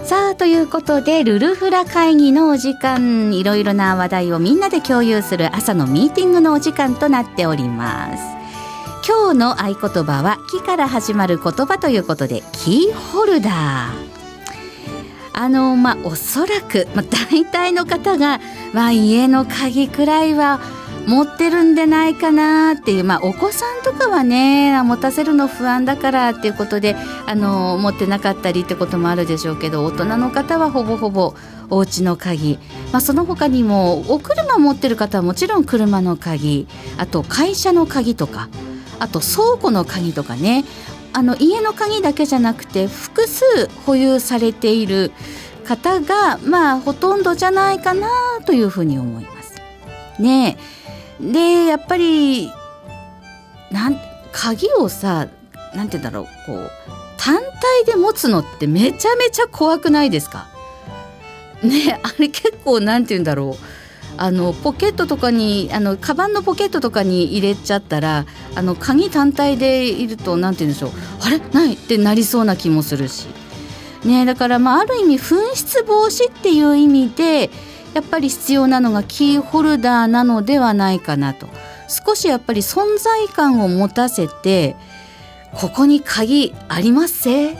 さあということでルルフラ会議のお時間、いろいろな話題をみんなで共有する朝のミーティングのお時間となっております。今日の合言葉は木から始まる言葉ということでキーホルダー。おそらく、大体の方が、家の鍵くらいは持ってるんでないかなっていう、お子さんとかはね持たせるの不安だからっていうことで持ってなかったりってこともあるでしょうけど、大人の方はほぼほぼお家の鍵、その他にもお車持ってる方はもちろん車の鍵、あと会社の鍵とか、あと倉庫の鍵とかね、家の鍵だけじゃなくて複数保有されている方がほとんどじゃないかなというふうに思いますね。でやっぱり鍵をさ、なんて言うんだろう、単体で持つのってめちゃめちゃ怖くないですかね。あれ結構なんて言うんだろう、ポケットとかにカバンのポケットとかに入れちゃったら鍵単体でいるとなんて言うんでしょう、あれないってなりそうな気もするしね。だからある意味紛失防止っていう意味でやっぱり必要なのがキーホルダーなのではないかなと、少しやっぱり存在感を持たせて、ここに鍵ありますせ